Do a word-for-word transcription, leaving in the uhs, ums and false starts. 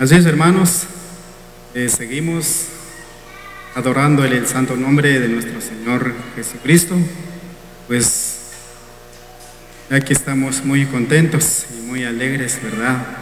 Así es, hermanos, eh, seguimos adorando el, el santo nombre de nuestro Señor Jesucristo. Pues aquí estamos muy contentos y muy alegres, ¿verdad?